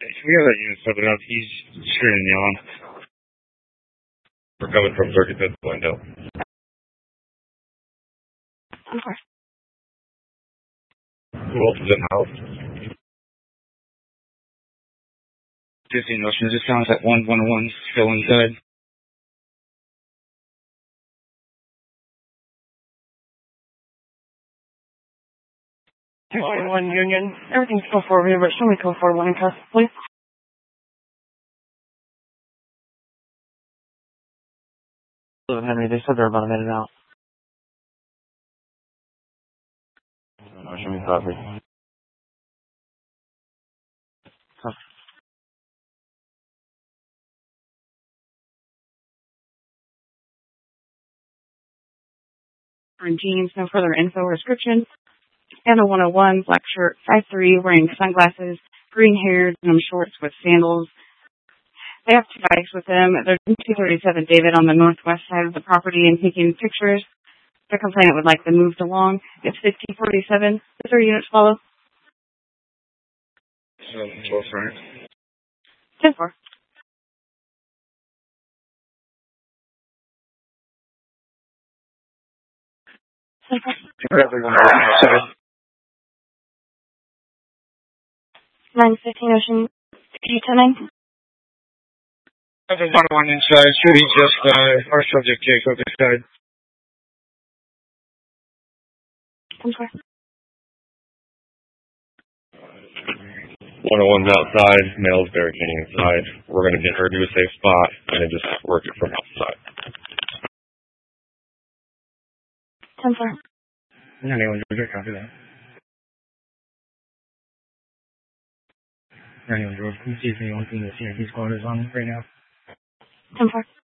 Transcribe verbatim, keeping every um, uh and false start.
We have that unit started out. He's screaming and yelling. We're coming from thirty-fifth window. Okay. Who else is in the house? fifteen Oceans. It sounds like one one one still inside. two one Union. Everything's code four here, but show me code four one in custody, please. Henry, they said they're about a minute out. No, show me property. Huh. In jeans, no further info or description. Anna one oh one, black shirt, five three, wearing sunglasses, green hair, denim shorts with sandals. They have two bikes with them. They're in two thirty-seven David on the northwest side of the property and taking pictures. The complainant would like them moved along. It's fifteen forty-seven. The three units follow. So, twelve, right? ten four. nine fifteen Ocean, P ten nine. There's one one inside. Should he just, uh, our subject Jacob inside. I'm sorry. one oh one's outside, male's barricading inside. We're going to get her to a safe spot and then just work it from outside. ten four. ninety-one, Georgia, copy that. ninety-one, Georgia, can you see if anyone's in the C I P squad is on right now? ten four.